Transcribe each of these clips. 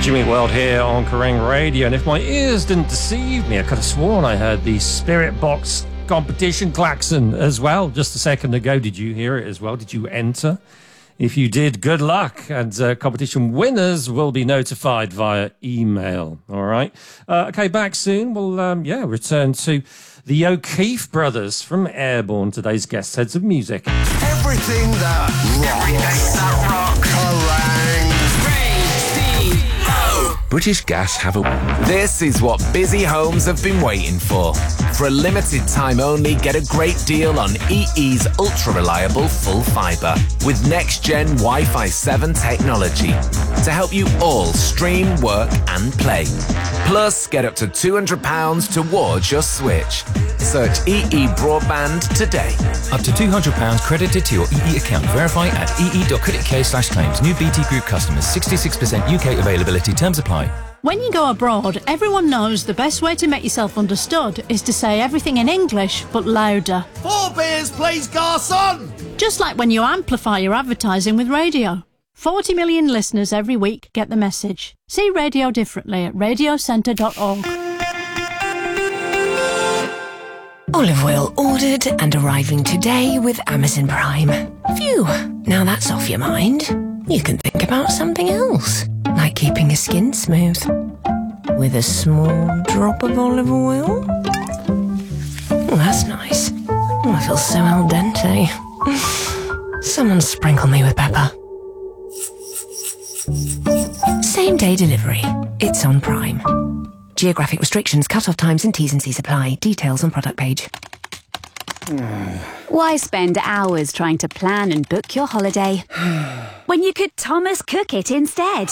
Jimmy World here on Kerrang Radio, and if my ears didn't deceive me, I could have sworn I heard the Spirit Box competition klaxon as well just a second ago. Did you hear it as well? Did you enter? If you did, good luck, and competition winners will be notified via email. All right. Okay, back soon. We'll return to the O'Keefe brothers from Airborne, today's guest heads of music. Everything that rocks. Kerrang! British Gas have a... This is what busy homes have been waiting for. For a limited time only, get a great deal on EE's ultra-reliable full fibre with next-gen Wi-Fi 7 technology to help you all stream, work and play. Plus, get up to £200 towards your switch. Search EE Broadband today. Up to £200 credited to your EE account. Verify at ee.co.uk/claims. New BT Group customers. 66% UK availability. Terms apply. When you go abroad, everyone knows the best way to make yourself understood is to say everything in English, but louder. 4 beers, please, garçon! Just like when you amplify your advertising with radio. 40 million listeners every week get the message. See radio differently at radiocentre.org. Olive oil ordered and arriving today with Amazon Prime. Phew, now that's off your mind. You can think about something else, like keeping your skin smooth. With a small drop of olive oil. Oh, that's nice. Oh, I feel so al dente. Someone sprinkle me with pepper. Same day delivery. It's on Prime. Geographic restrictions, cut-off times and T's and C's apply. Details on product page. Why spend hours trying to plan and book your holiday when you could Thomas Cook it instead?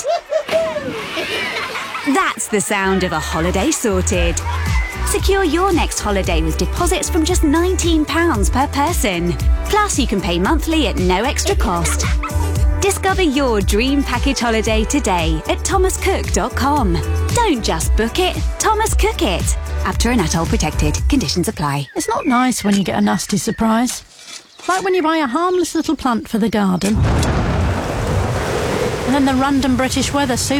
That's the sound of a holiday sorted. Secure your next holiday with deposits from just £19 per person. Plus, you can pay monthly at no extra cost. Discover your dream package holiday today at thomascook.com. Don't just book it, Thomas Cook it. ABTA and ATOL protected. Conditions apply. It's not nice when you get a nasty surprise. Like when you buy a harmless little plant for the garden. And then the random British weather